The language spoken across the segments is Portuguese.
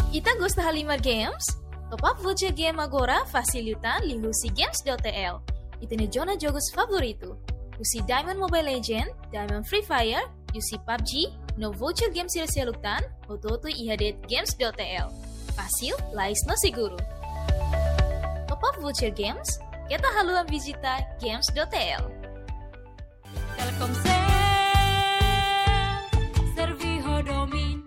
Ita gosta Halimar Games? Top up voucher game agora facilitan li husi games.tl. Ita ne jona jogos favorito. Husi Diamond Mobile Legend, Diamond Free Fire, husi PUBG, no voucher game sila-siluktan, ototo ihadet games.tl. Fácil, lais no seguro. Top up voucher games, kita haluan visita games.tl. Telkomsel, Serviho Domin.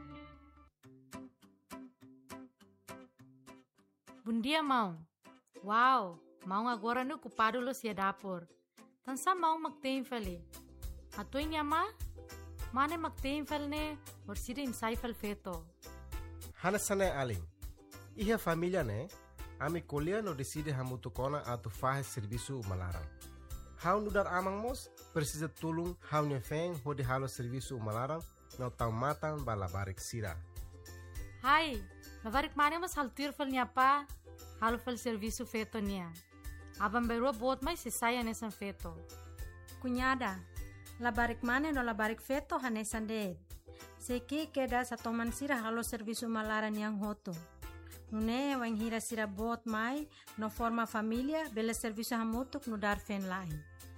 Bom dia, mau. Wow, mau agora no ocupado lo sia dapur. Tansa mau magtein fali. Atoy niya ma? Mane magtein fal ne, or sida insay fal feto. Hanasane aling. Iha família ne, ami kolia no decide hamutu kona atu fahe serviço malarang. Hau nudar amang mos, precisa tulung hau ne feng hodi halo serviço malarang no tau matan balabarik sira. Hai, labarik mane mas haltir fal niya pa, halo fal serviço feto niya. Abang beru bot mai sisaya nesan feto. Cunhada, labarik mane no labarik feto hanesan deed. Seki keda sa toman sira halo serviço malaran yang hoto. Nune wang hira sira bot mai no forma família bela serviço hamutuk no dar fen lain.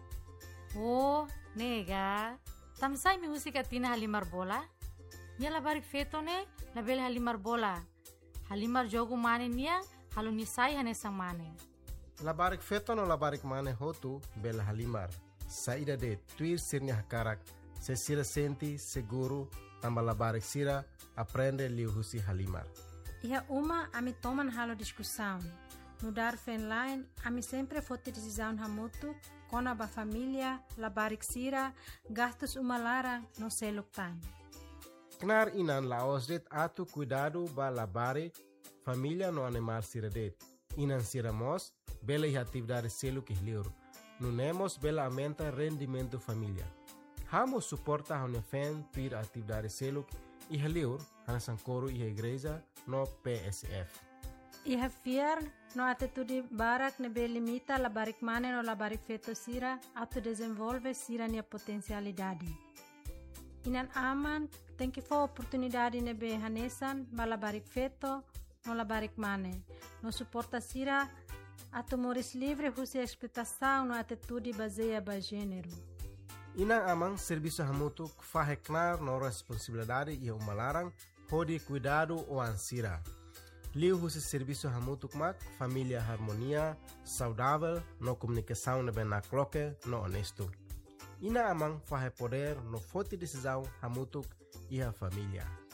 Oh, nega. Tamsay mi musika tina halimar bola? Nia labarik feto ne, label halimar bola. Halimar jogo mane niya, halo nisay hanesang mane. Labarik feto no labarik mane hotu bela halimar. Saída de tuir sirnya hakarak, se sira senti seguro, tamba labarik sira, aprende liu husi halimar. Iha uma ami toman halo discussão. No dar fen line, ami sempre fote decisão hamutuk, kona ba família, labarik sira, gastos umalara no seluktan. Knar inan laosdet atu cuidado ba labare, família no animal sira det. Inan sira mos, bela e atividade selo que liur. Nunemos bela aumenta rendimento família. Hamo suporta a unefen pir atividade selo e liur, hanasan coro e igreja no PSF. Iha fiar no atitude barak ne be limita labarik mane no labarik feto sira atu desenvolve sira nia potencialidade. Inan aman tem que for oportunidade ne be hanesan ba labarik feto no labarik mane. No suporta sira atu moris livre husi explotação no atitude baseia ba gênero. Inang amang serviço hamutuk faheknar no responsabilidade e umalarang hodi cuidado o ansira. Liu husi serviço hamutuk mak família harmonia, saudável, no comunicação ne ben nakloke, no honesto. Ina amang fahe poder no forte decisão hamutuk e a família.